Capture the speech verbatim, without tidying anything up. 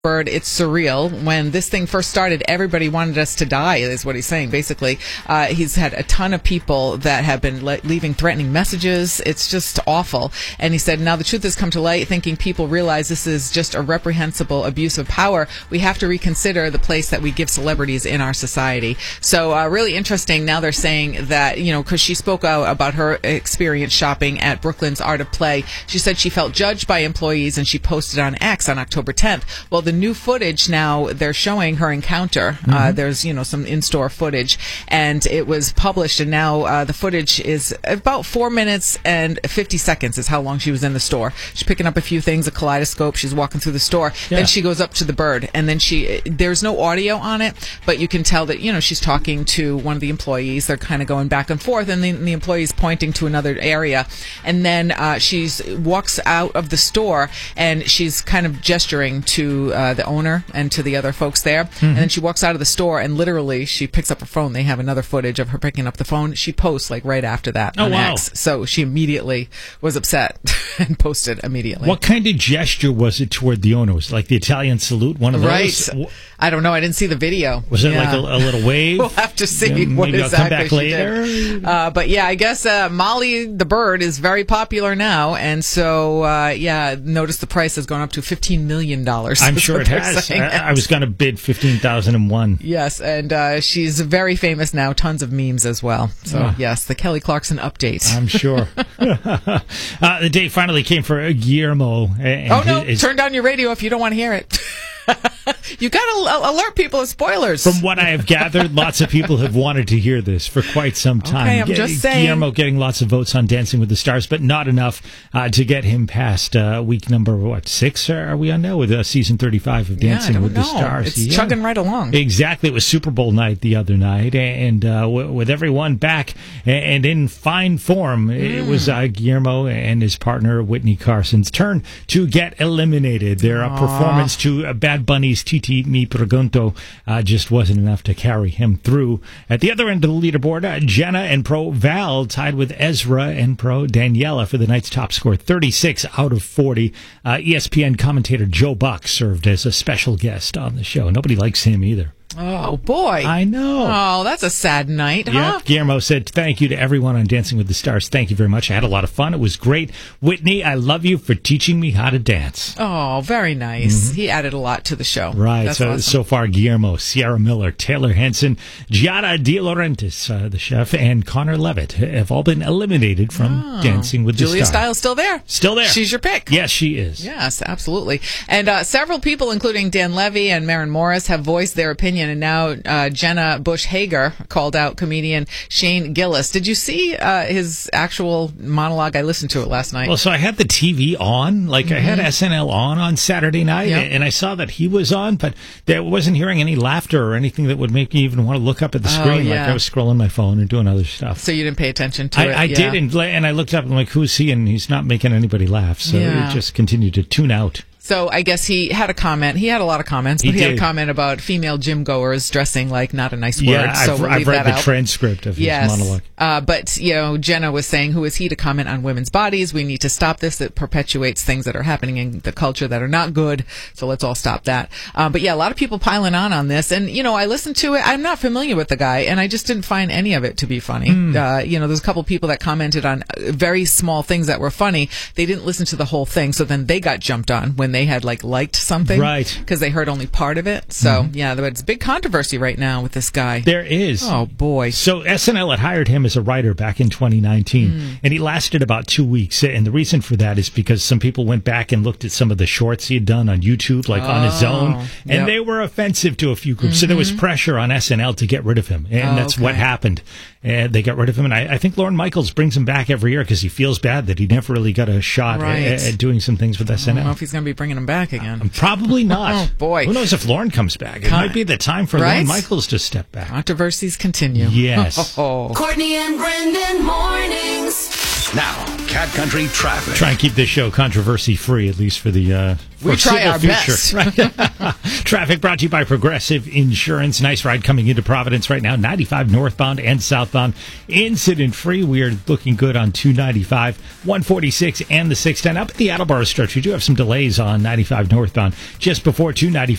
Bird, it's surreal. When this thing first started, everybody wanted us to die, is what he's saying, basically. Uh, he's had a ton of people that have been le- leaving threatening messages. It's just awful. And he said, now the truth has come to light, thinking people realize this is just a reprehensible abuse of power. We have to reconsider the place that we give celebrities in our society. So uh, really interesting. Now they're saying that, you know, because she spoke out about her experience shopping at Brooklyn's Art of Play. She said she felt judged by employees, and she posted on X on October tenth. Well, the new footage now, they're showing her encounter. Mm-hmm. Uh, there's, you know, some in-store footage, and it was published, and now uh, the footage is about four minutes and fifty seconds is how long she was in the store. She's picking up a few things, a kaleidoscope. She's walking through the store. Yeah. Then she goes up to the bird, and then she, there's no audio on it, but you can tell that, you know, she's talking to one of the employees. They're kind of going back and forth, and the, the employee's pointing to another area, and then uh, she's walks out of the store, and she's kind of gesturing to uh, the owner and to the other folks there. Mm-hmm. And then she walks out of the store, and literally she picks up her phone. They have another footage of her picking up the phone. She posts like right after that oh, on wow. X. So she immediately was upset and posted immediately. What kind of gesture was it toward the owner? Was it like the Italian salute, one of those? Right. I don't know. I didn't see the video. Was it yeah. like a, a little wave? We'll have to see yeah, what maybe exactly I'll come back she later. did. Uh, but yeah, I guess uh, Molly the bird is very popular now, and so uh, yeah, notice the price has gone up to fifteen million dollars. I'm sure it has. I, I was going to bid fifteen thousand and one. Yes, and uh, she's very famous now. Tons of memes as well. So oh. yes, the Kelly Clarkson update. I'm sure. uh, the day finally came for Guillermo. And oh no! his, Turn down your radio if you don't want to hear it. You got to alert people of spoilers. From what I have gathered, lots of people have wanted to hear this for quite some time. Okay, I'm G- just saying. Guillermo getting lots of votes on Dancing with the Stars, but not enough uh, to get him past uh, week number, what, six are we on now with uh, season thirty-five of Dancing yeah, with know. the Stars? It's yeah. chugging right along. Exactly. It was Super Bowl night the other night, and uh, w- with everyone back and in fine form, mm. it was uh, Guillermo and his partner Whitney Carson's turn to get eliminated. Their uh, performance to uh, Bad Bunny's Titi Mi Pregunto uh, just wasn't enough to carry him through. At the other end of the leaderboard, uh, Jenna and Pro Val tied with Ezra and Pro Daniela for the night's top score, thirty-six out of forty. Uh, E S P N commentator Joe Buck served as a special guest on the show. Nobody likes him either. Oh, boy. I know. Oh, that's a sad night, huh? Yep. Guillermo said, thank you to everyone on Dancing with the Stars. Thank you very much. I had a lot of fun. It was great. Whitney, I love you for teaching me how to dance. Oh, very nice. Mm-hmm. He added a lot to the show. Right. That's so awesome. so far, Guillermo, Sierra Miller, Taylor Henson, Giada De Laurentiis, uh, the chef, and Connor Levitt have all been eliminated from oh. Dancing with Julia the Stars. Julia Stiles still there. Still there. She's your pick. Yes, she is. Yes, absolutely. And uh, several people, including Dan Levy and Maren Morris, have voiced their opinion, and now uh, Jenna Bush Hager called out comedian Shane Gillis. Did you see uh, his actual monologue? I listened to it last night. Well, so I had the T V on, like mm-hmm. I had S N L on on Saturday night, yep. and I saw that he was on, but there wasn't hearing any laughter or anything that would make me even want to look up at the screen. Oh, yeah. Like I was scrolling my phone and doing other stuff. So you didn't pay attention to I, it? I yeah. did, and, and I looked up and I'm like, who's he? And he's not making anybody laugh. So yeah. it just continued to tune out. So I guess he had a comment. He had a lot of comments, but he, he had a comment about female gym goers dressing like not a nice word. Yeah, so I've, we'll I've leave read that the out. transcript of his yes. monologue. Uh, but, you know, Jenna was saying, who is he to comment on women's bodies? We need to stop this. It perpetuates things that are happening in the culture that are not good. So let's all stop that. Uh, but yeah, a lot of people piling on on this. And, you know, I listened to it. I'm not familiar with the guy, and I just didn't find any of it to be funny. Mm. Uh, you know, there's a couple people that commented on very small things that were funny. They didn't listen to the whole thing. So then they got jumped on when they had, like, liked something. Right. Because they heard only part of it. So, mm-hmm. yeah, it's a big controversy right now with this guy. There is. Oh, boy. So S N L had hired him as a writer back in twenty nineteen, mm. and he lasted about two weeks. And the reason for that is because some people went back and looked at some of the shorts he had done on YouTube, like oh, on his own, and yep. they were offensive to a few groups. Mm-hmm. So there was pressure on S N L to get rid of him, and oh, that's okay. what happened. And they got rid of him, and I, I think Lorne Michaels brings him back every year because he feels bad that he never really got a shot right. at, at doing some things with S N L. I don't know if he's going to be bringing him back again. Um, probably not. Oh, boy. Who knows if Lorne comes back? It Con- might be the time for right? Lorne Michaels to step back. Controversies continue. Yes. Oh. Courtney and Brendan mornings. Now, Cat Country traffic. Try and keep this show controversy-free, at least for the uh, we try our future. best. Right? Traffic brought to you by Progressive Insurance. Nice ride coming into Providence right now. ninety-five northbound and southbound. Incident-free. We are looking good on two ninety-five, one forty-six, and the six ten. Up at the Attleboro stretch, we do have some delays on ninety-five northbound just before two ninety-five.